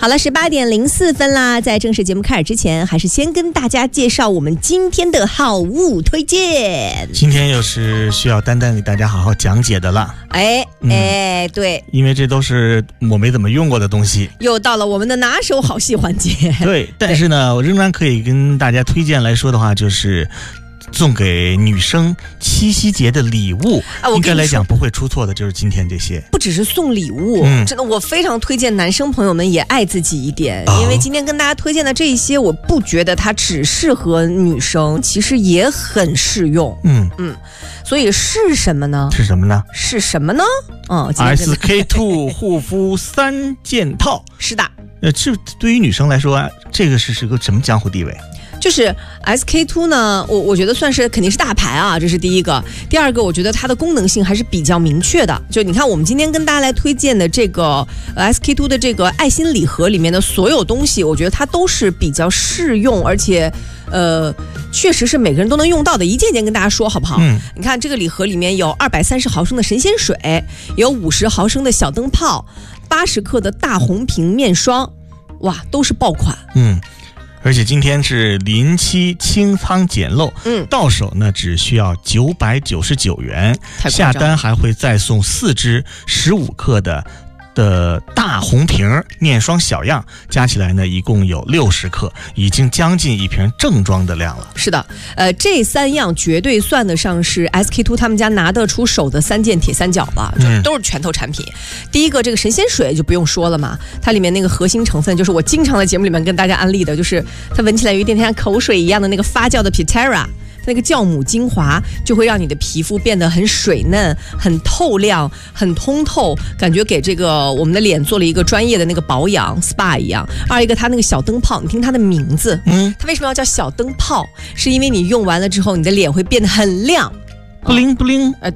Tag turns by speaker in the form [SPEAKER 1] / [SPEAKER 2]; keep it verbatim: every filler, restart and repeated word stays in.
[SPEAKER 1] 好了，十八点零四分啦，在正式节目开始之前，还是先跟大家介绍我们今天的好物推荐。
[SPEAKER 2] 今天又是需要丹丹给大家好好讲解的了。
[SPEAKER 1] 哎、嗯、哎，对，
[SPEAKER 2] 因为这都是我没怎么用过的东西，
[SPEAKER 1] 又到了我们的拿手好戏环节。
[SPEAKER 2] 对，但是呢，我仍然可以跟大家推荐来说的话，就是送给女生七夕节的礼物、啊、应该来讲不会出错的，就是今天这些。
[SPEAKER 1] 不只是送礼物、嗯、真的我非常推荐男生朋友们也爱自己一点、哦、因为今天跟大家推荐的这一些，我不觉得它只适合女生，其实也很适用。嗯嗯，所以是什么呢？
[SPEAKER 2] 是什么呢？
[SPEAKER 1] 是什么呢？嗯
[SPEAKER 2] S K two 护肤三件套。
[SPEAKER 1] 是的。
[SPEAKER 2] 呃，这对于女生来说、啊、这个是是个什么江湖地位？
[SPEAKER 1] 就是 S K two 呢，我我觉得算是肯定是大牌啊，这是第一个。第二个，我觉得它的功能性还是比较明确的。就你看，我们今天跟大家来推荐的这个 S K two 的这个爱心礼盒里面的所有东西，我觉得它都是比较适用，而且呃，确实是每个人都能用到的。一件件跟大家说好不好？嗯，你看这个礼盒里面有二百三十毫升的神仙水，有五十毫升的小灯泡，八十克的大红瓶面霜，哇，都是爆款。
[SPEAKER 2] 嗯。而且今天是临期清仓捡漏，嗯，到手呢只需要九百九十九元，下单还会再送四支十五克的的大红瓶面霜小样，加起来呢一共有六十克，已经将近一瓶正装的量了。
[SPEAKER 1] 是的，呃，这三样绝对算得上是 S K two 他们家拿得出手的三件铁三角了，就都是拳头产品。嗯、第一个，这个神仙水就不用说了嘛，它里面那个核心成分就是我经常在节目里面跟大家安利的，就是它闻起来有一点点像口水一样的那个发酵的 Pitera。那个酵母精华就会让你的皮肤变得很水嫩、很透亮、很通透，感觉给这个我们的脸做了一个专业的那个保养 S P A 一样。二一个，它那个小灯泡，你听它的名字，嗯，它为什么要叫小灯泡？是因为你用完了之后，你的脸会变得很亮，
[SPEAKER 2] 不灵不灵。呃